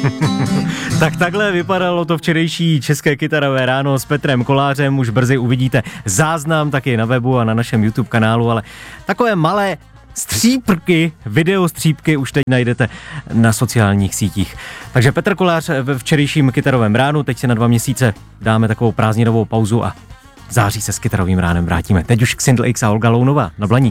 Tak takhle vypadalo to včerejší české kytarové ráno s Petrem Kolářem. Už brzy uvidíte záznam taky na webu a na našem YouTube kanálu, ale takové malé střípky, videostřípky už teď najdete na sociálních sítích. Takže Petr Kolář ve včerejším kytarovém ránu, teď si na 2 měsíce dáme takovou prázdninovou pauzu a v září se s kytarovým ránem vrátíme. Teď už k Single X a Olga Lounová na Blaník.